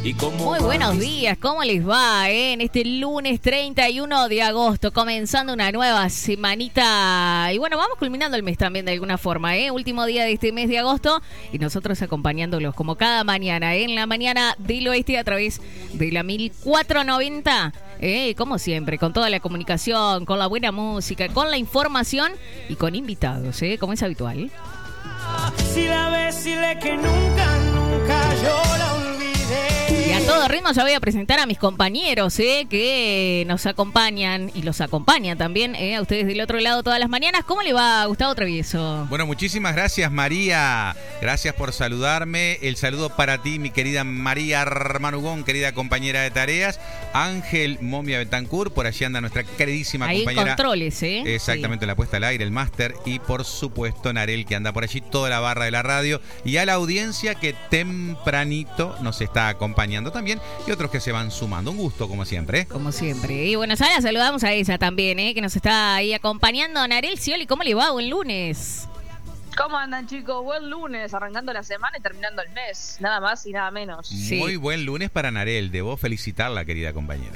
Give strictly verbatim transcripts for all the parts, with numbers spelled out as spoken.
Y como Muy buenos días, ¿cómo les va? Eh? En este lunes treinta y uno de agosto, comenzando una nueva semanita. Y bueno, vamos culminando el mes también de alguna forma, ¿eh? Último día de este mes de agosto y nosotros acompañándolos como cada mañana, ¿eh? En la mañana del oeste a través de la mil cuatrocientos noventa. Eh, como siempre, con toda la comunicación, con la buena música, con la información y con invitados, ¿eh? Como es habitual. Si la ves, dile que nunca, nunca yo la olvidé. Y a todo ritmo ya voy a presentar a mis compañeros eh, que nos acompañan y los acompañan también eh, a ustedes del otro lado todas las mañanas. ¿Cómo le va, Gustavo Travieso? Bueno, muchísimas gracias, María. Gracias por saludarme. El saludo para ti, mi querida María Armanugón, querida compañera de tareas. Ángel Momia Betancourt, por allí anda nuestra queridísima Ahí compañera. Ahí en controles, ¿eh? Exactamente, sí. La puesta al aire, el máster. Y por supuesto, Narel, que anda por allí, toda la barra de la radio. Y a la audiencia que tempranito nos está acompañando también, y otros que se van sumando. Un gusto, como siempre. ¿eh? Como siempre. Y bueno, ya la saludamos a ella también, ¿eh? Que nos está ahí acompañando. Narel Scioli, ¿cómo le va? Buen lunes. ¿Cómo andan, chicos? Buen lunes, arrancando la semana y terminando el mes. Nada más y nada menos. Sí. Muy buen lunes para Narel. Debo felicitarla, querida compañera.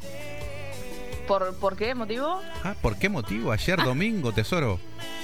¿Por, ¿por qué motivo? Ah, ¿por qué motivo? Ayer domingo, tesoro.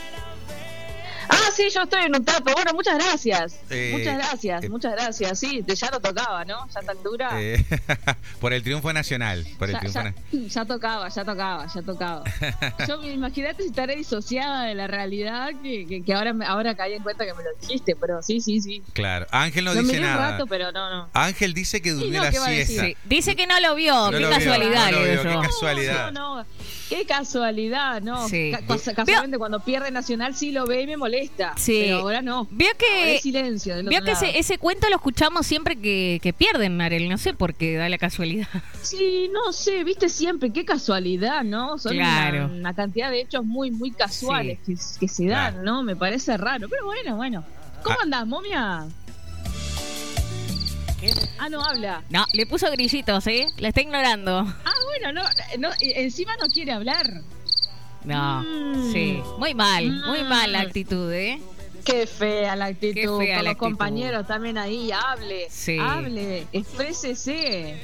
Ah, sí, yo estoy en un tapo. Bueno, muchas gracias. Eh, muchas gracias, eh, muchas gracias. Sí, ya lo tocaba, ¿no? Ya a esta altura. Eh, por el triunfo nacional. Por el ya, triunfo ya, na- ya tocaba, ya tocaba, ya tocaba. Yo me imagínate si estaré disociada de la realidad que, que, que ahora, ahora caí en cuenta que me lo dijiste, pero sí, sí, sí. Claro, Ángel no lo dice miré nada. un rato, pero no, no. Ángel dice que durmió no, la ¿qué va a siesta. decir? Sí. Dice que no lo vio. No qué lo casualidad, vio, no lo le vio, digo yo. qué casualidad. No, no, qué casualidad, ¿no? Sí. Ca- cas- casualmente cuando pierde Nacional sí lo ve y me molesta. Sí. Pero ahora no. Vio que, Ahora es silencio del vio otro que lado. ese, ese cuento lo escuchamos siempre que, que pierden, Narel. No sé por qué da la casualidad. Sí, no sé, viste siempre, qué casualidad, ¿no? Son Claro. una, una cantidad de hechos muy, muy casuales que, que se dan, Claro. ¿no? Me parece raro, pero bueno, bueno. ¿Cómo Ah. andás, momia? Ah, no habla. No, le puso grillitos, ¿eh? La está ignorando. Ah, bueno, no, no encima no quiere hablar. No, Mm. sí. Muy mal, muy Mm. mal la actitud, ¿eh? Qué fea la actitud. Qué fea con la los actitud. compañeros también ahí, hable. Sí. Hable, exprésese.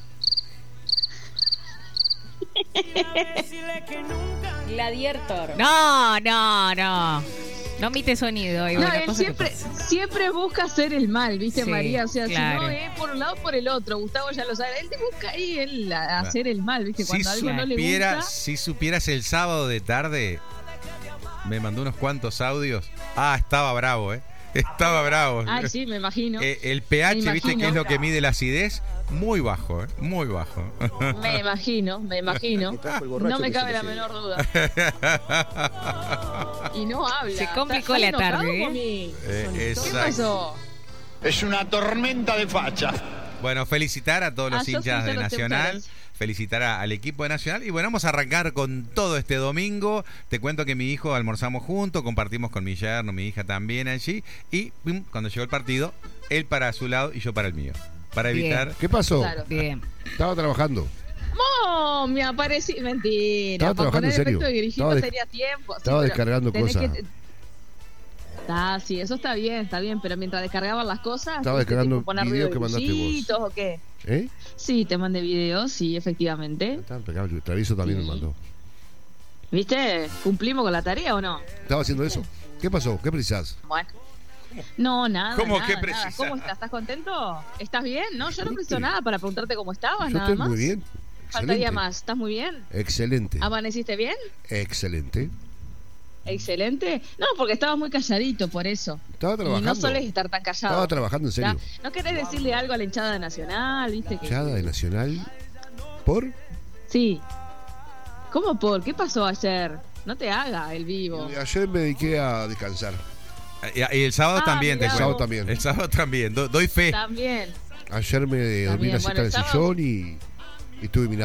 Gladiator. No, no, no. No emite sonido. Y No, bueno, él cosa que siempre, pasa. siempre busca hacer el mal, ¿viste, Sí, María? O sea, claro. si no es por un lado por el otro. Gustavo ya lo sabe. Él te busca ahí él, a hacer el mal, ¿viste? Si Cuando algo no le supiera, gusta. si supieras el sábado de tarde, me mandó unos cuantos audios. Ah, estaba bravo, ¿eh? Estaba bravo. Ah, sí, me imagino. Eh, el pH, Me ¿viste imagino. qué es lo que mide la acidez? Muy bajo, ¿eh? Muy bajo. Me imagino, me imagino. No me cabe la menor duda. Y no habla. Se complicó ¿Estás la tarde, enojado, ¿eh? mami? Eh, ¿Qué exacto. pasó? Es una tormenta de facha. Bueno, felicitar a todos los Ah, yo hinchas sí, de yo los sé Nacional, ustedes. felicitar a- al equipo de Nacional y bueno, vamos a arrancar con todo este domingo. Te cuento que mi hijo almorzamos juntos, compartimos con mi yerno, mi hija también allí y pum, cuando llegó el partido, él para su lado y yo para el mío. Para Bien. evitar... ¿Qué pasó? Claro. Bien. Estaba trabajando. No, me aparecí. Mentira. Estaba Para trabajando poner en serio. efecto de grillito Estaba des- sería tiempo. Sí, estaba pero descargando tenés cosas. que- Ah, sí, eso está bien, está bien, pero mientras descargaban las cosas. Estaba ¿viste? descargando Tipo poner videos ruido de que mandaste vos. grillitos ¿O qué? ¿Eh? Sí, te mandé videos, sí, efectivamente. Está impecable. Travieso también me mandó. ¿Viste? ¿Cumplimos con la tarea o no? Estaba haciendo eso. ¿Qué pasó? ¿Qué precisás? Bueno. No, nada. ¿Cómo nada, que nada. precisás? ¿Cómo estás? ¿Estás contento? ¿Estás bien? No, yo no preciso nada para preguntarte cómo estabas, Yo nada estoy más. muy bien. Faltaría Excelente. más. ¿Estás muy bien? Excelente. ¿Amaneciste bien? Excelente. Excelente. No, porque estabas muy calladito, por eso. Estaba Y trabajando. no solés estar tan callado. Estaba trabajando en serio. ¿Ya? ¿No querés decirle algo a la hinchada de Nacional? ¿Viste? Que... Hinchada de Nacional. ¿Por? Sí. ¿Cómo por? ¿Qué pasó ayer? No te haga el vivo. Ayer me dediqué a descansar. Y y el sábado Ah, también, te mirá El cuento. sábado también. El sábado también, Do- doy fe. También. Ayer me dormí También, la siesta bueno, en el el sábado- sillón y, y estuve mirando